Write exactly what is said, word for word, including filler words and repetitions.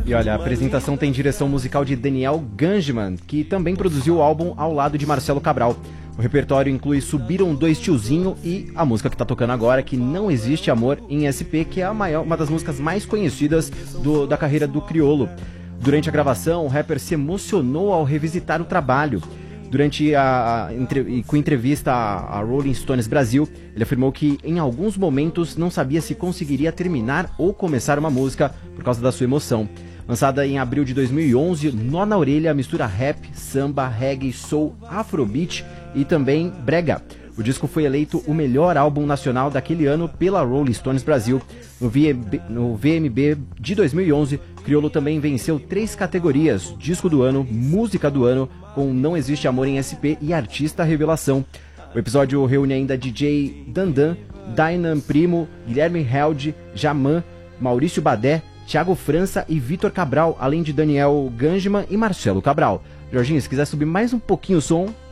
E olha, a apresentação tem direção musical de Daniel Gangeman, que também produziu o álbum ao lado de Marcelo Cabral. O repertório inclui Subiram Dois Tiozinho e a música que tá tocando agora, que Não Existe Amor em S P, que é a maior, uma das músicas mais conhecidas do, da carreira do Criolo. Durante a gravação, o rapper se emocionou ao revisitar o trabalho. Durante a, a entre, com entrevista a, a Rolling Stones Brasil, ele afirmou que em alguns momentos não sabia se conseguiria terminar ou começar uma música por causa da sua emoção. Lançada em abril de dois mil e onze, Nó na Orelha mistura rap, samba, reggae, soul, afrobeat e também brega. O disco foi eleito o melhor álbum nacional daquele ano pela Rolling Stones Brasil. No, V M B, no V M B de dois mil e onze, Criolo também venceu três categorias: Disco do Ano, Música do Ano, com Não Existe Amor em S P e Artista Revelação. O episódio reúne ainda D J Dandan, Dainan Primo, Guilherme Held, Jaman, Maurício Badé, Thiago França e Vitor Cabral, além de Daniel Gangeman e Marcelo Cabral. Jorginho, se quiser subir mais um pouquinho o som,